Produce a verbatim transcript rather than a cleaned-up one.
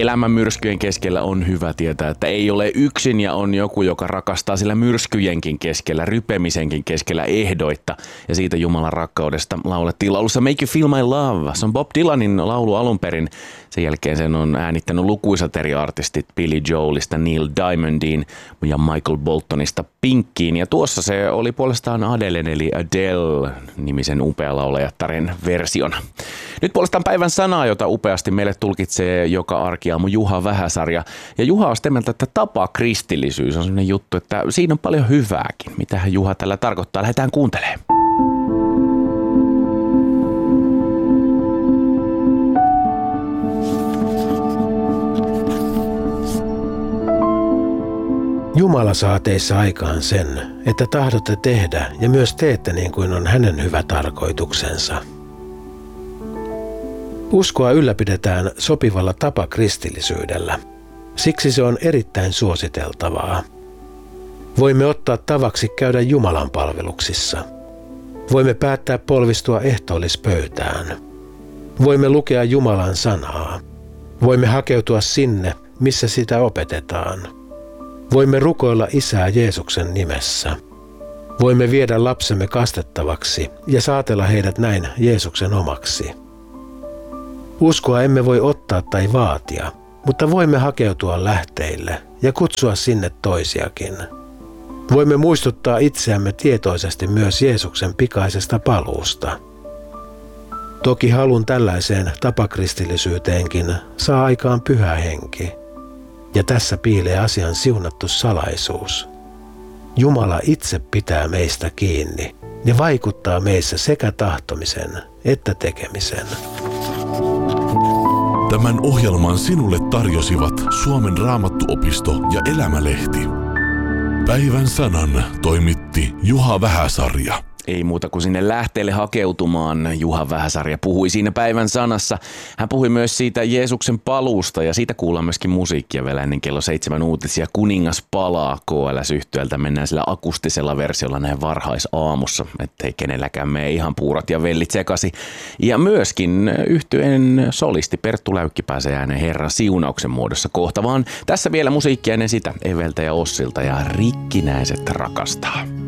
elämän myrskyjen keskellä on hyvä tietää, että ei ole yksin ja on joku, joka rakastaa sillä myrskyjenkin keskellä, rypemisenkin keskellä ehdoitta. Ja siitä Jumalan rakkaudesta laulettiin laulussa Make You Feel My Love. Se on Bob Dylanin laulu alun perin. Sen jälkeen sen on äänittänyt lukuisat eri artistit Billy Joelista Neil Diamondiin ja Michael Boltonista Pinkkiin. Ja tuossa se oli puolestaan Adelen eli Adele-nimisen upea laulajattaren versiona. Nyt puolestaan päivän sanaa, jota upeasti meille tulkitsee joka arkiaamu Juha Vähäsarja. Ja Juha on sitä mieltä, että tapakristillisyys on sellainen juttu, että siinä on paljon hyvääkin. Mitähän Juha tällä tarkoittaa? Lähdetään kuuntelemaan. Jumala saa teissä aikaan sen, että tahdotte tehdä ja myös teette niin kuin on hänen hyvä tarkoituksensa. Uskoa ylläpidetään sopivalla tapakristillisyydellä. Siksi se on erittäin suositeltavaa. Voimme ottaa tavaksi käydä Jumalan palveluksissa. Voimme päättää polvistua ehtoollispöytään. Voimme lukea Jumalan sanaa. Voimme hakeutua sinne, missä sitä opetetaan. Voimme rukoilla Isää Jeesuksen nimessä. Voimme viedä lapsemme kastettavaksi ja saatella heidät näin Jeesuksen omaksi. Uskoa emme voi ottaa tai vaatia, mutta voimme hakeutua lähteille ja kutsua sinne toisiakin. Voimme muistuttaa itseämme tietoisesti myös Jeesuksen pikaisesta paluusta. Toki halun tällaiseen tapakristillisyyteenkin saa aikaan Pyhä Henki. Ja tässä piilee asian siunattu salaisuus. Jumala itse pitää meistä kiinni ja vaikuttaa meissä sekä tahtomisen että tekemisen. Tämän ohjelman sinulle tarjosivat Suomen Raamattuopisto ja Elämälehti. Päivän sanan toimitti Juha Vähäsarja. Ei muuta kuin sinne lähteelle hakeutumaan. Juha Vähäsarja puhui siinä päivän sanassa. Hän puhui myös siitä Jeesuksen paluusta ja siitä kuullaan myöskin musiikkia vielä ennen kello seitsemän uutisia. Kuningas palaa K L S-yhtyöltä. Mennään sillä akustisella versiolla näin varhaisaamussa, ettei kenelläkään mene ihan puurot ja vellit sekasi. Ja myöskin yhtyeen solisti Perttu Läykki pääsee ääneen Herran siunauksen muodossa kohta. Vaan tässä vielä musiikkia ennen sitä Eveltä ja Ossilta ja Rikkinäiset rakastaa.